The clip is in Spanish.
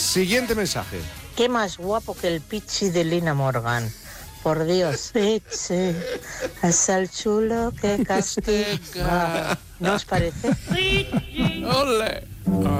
Siguiente mensaje. Qué más guapo que el Pichi de Lina Morgan. Por Dios, Pichi, es el chulo que castiga. ¿No os parece? ¡Ole!